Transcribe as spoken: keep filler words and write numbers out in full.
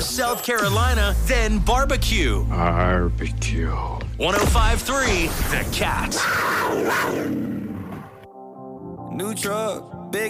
First South Carolina, then barbecue. Barbecue. one oh five point three The Cat. New truck, big